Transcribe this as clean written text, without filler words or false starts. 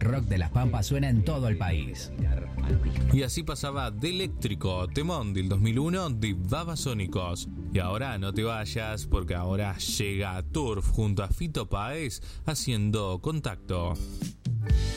rock de Las Pampas suena en todo el país. Y así pasaba de Eléctrico, temón del 2001 de Babasónicos. Y ahora no te vayas, porque ahora llega Turf junto a Fito Páez haciendo Contacto.